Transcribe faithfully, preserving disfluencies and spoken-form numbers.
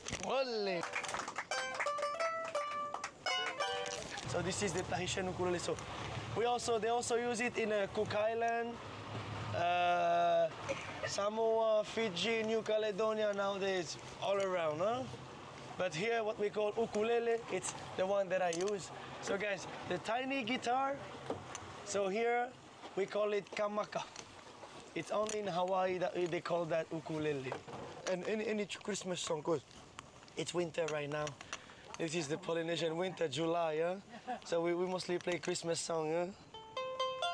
Ole. So this is the Tahitian ukulele. So we also they also use it in uh, Cook Island, uh, Samoa, Fiji, New Caledonia nowadays, all around, huh? But here, what we call ukulele, it's the one that I use. So guys, the tiny guitar. So here we call it kamaka. It's only in Hawaii that they call that ukulele. And any any Christmas song, cause it's winter right now. This is the Polynesian winter, July, yeah? So we, we mostly play Christmas song, yeah?